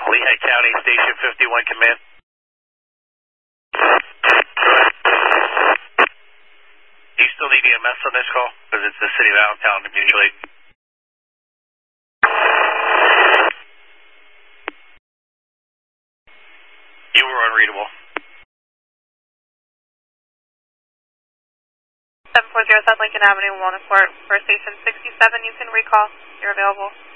Lehigh County, Station 51, command. Do you still need EMS on this call? Because it's the city of Allentown and mutual aid. You were unreadable. 740 South Lincoln Avenue, Walnut Court, for Station 67. You can recall. You're available.